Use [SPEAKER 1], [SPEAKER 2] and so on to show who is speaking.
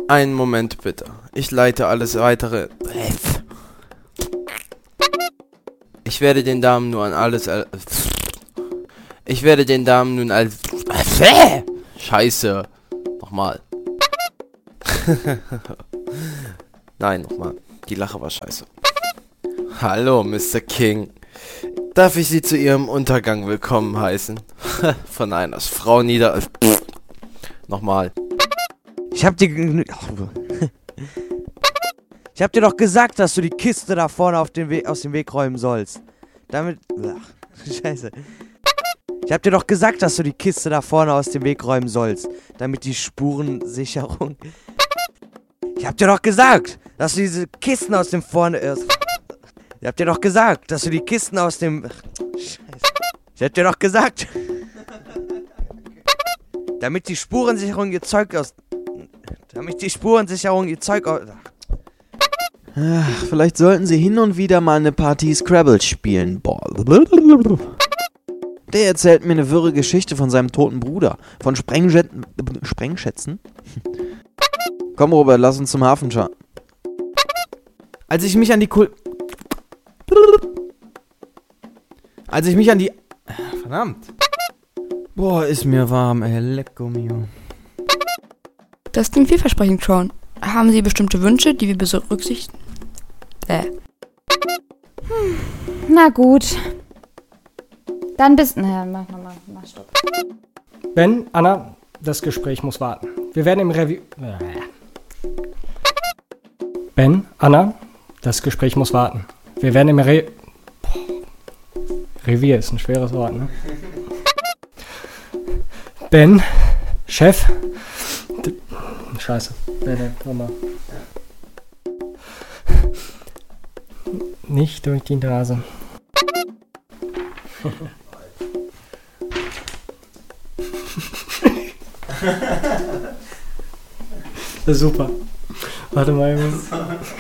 [SPEAKER 1] Einen Moment bitte. Ich leite alles weitere. Ich werde den Damen nur an alles. Ich werde den Damen nun als. Scheiße. Nochmal. Nein, nochmal. Die Lache war scheiße. Hallo, Mr. King. Darf ich Sie zu Ihrem Untergang willkommen heißen? Von einer Frau nieder. Nochmal.
[SPEAKER 2] Ich hab dir doch gesagt, dass du die Kiste da vorne aus dem Weg räumen sollst. Damit... Scheiße. Ich hab dir doch gesagt, dass du die Kiste da vorne aus dem Weg räumen sollst. Damit die Spurensicherung... Ich hab dir doch gesagt, dass du diese Kisten aus dem vorne... Ich hab dir doch gesagt, dass du die Kisten aus dem... Scheiße. Ich hab dir doch gesagt... Damit die Spurensicherung ihr Zeug aus...
[SPEAKER 3] Ach, vielleicht sollten Sie hin und wieder mal eine Partie Scrabble spielen. Boah. Der erzählt mir eine wirre Geschichte von seinem toten Bruder. Von Sprengschätzen? Komm, Robert, lass uns zum Hafen schauen. Als ich mich an die Verdammt. Boah, ist mir warm, ey. Lecco mio.
[SPEAKER 4] Das klingt vielversprechend, Sean. Haben Sie bestimmte Wünsche, die wir berücksichtigen?
[SPEAKER 5] Na gut. Dann bis... Naja, mach Stopp.
[SPEAKER 6] Ben, Anna, das Gespräch muss warten. Wir werden im Revier... Ben, Anna, das Gespräch muss warten. Wir werden im Revier ist ein schweres Wort, ne? Ben, Chef... Scheiße. Nee, nochmal. Nicht durch die Nase. Das ist super. Warte mal, Junge.